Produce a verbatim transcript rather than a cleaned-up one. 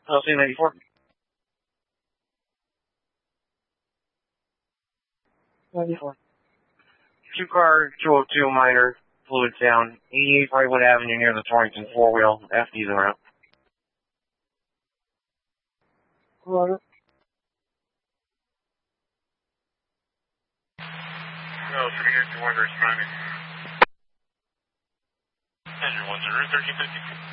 L C ninety-four. ninety-four. Two car, two oh two minor, fluid down, eighty-eight Brightwood Avenue near the Torrington four-wheel. F D's en route. Roger. No, three two one responding. Engine one zero, thirteen fifty.